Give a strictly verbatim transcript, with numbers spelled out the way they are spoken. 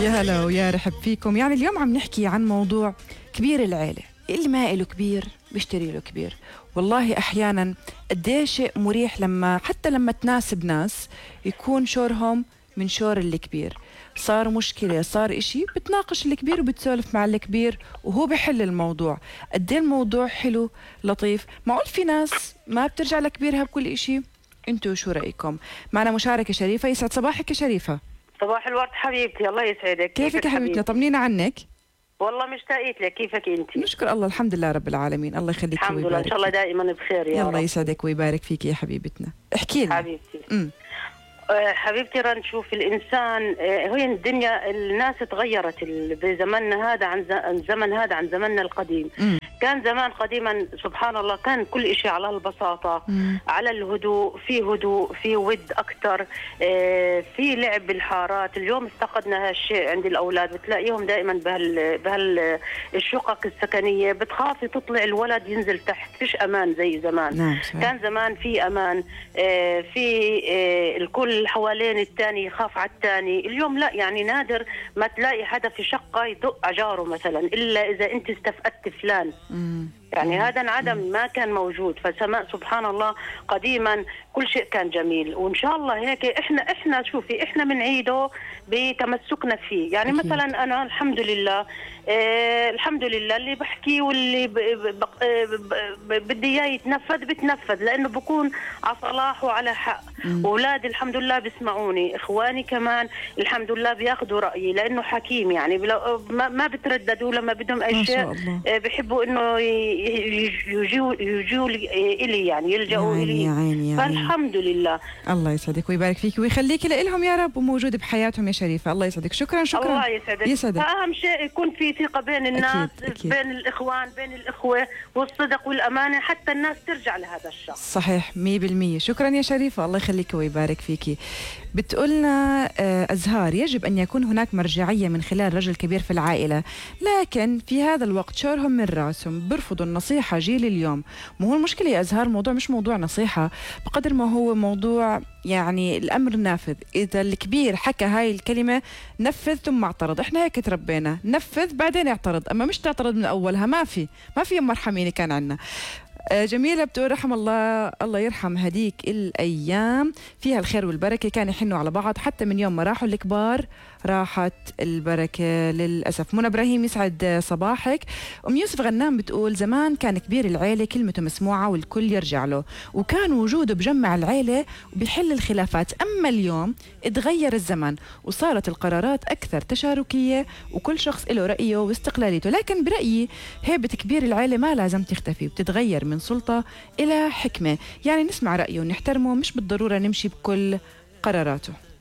يا هلا ويا رحب فيكم. يعني اليوم عم نحكي عن موضوع كبير العيلة، اللي ما له كبير بيشتري له كبير. والله أحيانا قديش شيء مريح لما حتى لما تناسب ناس يكون شورهم من شور الكبير. صار مشكلة، صار إشي، بتناقش الكبير وبتسولف مع الكبير وهو بحل الموضوع. قد الموضوع حلو لطيف. معقول في ناس ما بترجع لكبيرها بكل إشي؟ انتوا شو رأيكم؟ معنا مشاركة شريفة. يسعد صباحك يا شريفة. صباح الورد حبيبتي، الله يسعدك. كيفك يا حبيبتنا؟ طمنينا عنك. والله مشتاقيت لك، كيفك انت؟ نشكر الله، الحمد لله رب العالمين. الله يخليك الحمد لله، ان شاء الله دائما بخير يا رب. الله يسعدك ويبارك فيك يا حبيبتنا. احكي لنا حبيبتي. امم أه حبيبتي، راه نشوف الانسان، أه هي الدنيا الناس تغيرت بزمننا هذا عن الزمن هذا عن زمننا القديم. مم. كان زمان قديما سبحان الله كان كل شيء على البساطة، مم. على الهدوء، في هدوء، في ود أكثر، اه في لعب بالحارات. اليوم افتقدنا هالشيء عند الأولاد، بتلاقيهم دائما بهال بهال الشقق السكنية، بتخافي تطلع الولد ينزل تحت، فيش أمان زي زمان. نعم. كان زمان في أمان، اه في اه الكل حوالين الثاني يخاف على الثاني. اليوم لا، يعني نادر ما تلاقي حدا في شقة يدق على جاره مثلا، إلا إذا أنت استفقدت فلان. مم. يعني مم. هذا انعدم، ما كان موجود. فسماء سبحان الله قديما كل شيء كان جميل، وان شاء الله هيك احنا احنا شوفي احنا بنعيده بتمسكنا فيه. يعني أكيد. مثلا انا الحمد لله آه الحمد لله اللي بحكي واللي ب ب ب بدي اياه يتنفذ بتنفذ، لانه بكون على صلاح وعلى حق. اولادي الحمد لله بيسمعوني، اخواني كمان الحمد لله بياخذوا رايي لانه حكيم. يعني ما, ما بترددوا لما بدهم اي شيء، آه بحبوا انه يجوا يجوا الي، يعني يلجأوا الي. فالحمد لله. الله يسعدك ويبارك فيك ويخليك لهم يا رب، وموجود بحياتهم يا شريفة. الله يسعدك. شكرا شكرا. الله يسعدك. يسعدك. فأهم شيء يكون في ثقة بين الناس، أكيد. أكيد. بين الإخوان، بين الإخوة، والصدق والأمانة، حتى الناس ترجع لهذا الشخص. صحيح مية بالمية. شكرا يا شريفة، الله يخليك ويبارك فيكي. بتقولنا أزهار: يجب أن يكون هناك مرجعية من خلال رجل كبير في العائلة، لكن في هذا الوقت شورهم من راسهم، برفضوا النصيحة جيل اليوم. مو هو المشكلة يا أزهار، الموضوع مش موضوع نصيحة بقدر ما هو موضوع يعني الأمر نافذ. إذا الكبير حكى هاي الكلمة نفذ ثم اعترض. إحنا هيك تربينا، نفذ بعدين اعترض، أما مش تعترض من أولها. ما في ما في مرحميني كان عنا. جميلة بتقول: رحم الله الله يرحم هديك الأيام فيها الخير والبركة، كان يحنوا على بعض حتى من يوم ما راحوا الكبار راحت البركة للأسف. منى إبراهيم: يسعد صباحك. أم يوسف غنام بتقول: زمان كان كبير العيلة كلمته مسموعة والكل يرجع له، وكان وجوده بجمع العيلة وبيحل الخلافات. أما اليوم اتغير الزمن وصارت القرارات أكثر تشاركية وكل شخص له رأيه واستقلاليته. لكن برأيي هيبة كبير العيلة ما لازم تختفي، بتتغير من سلطة إلى حكمة. يعني نسمع رأيه ونحترمه، مش بالضرورة نمشي بكل قراراته.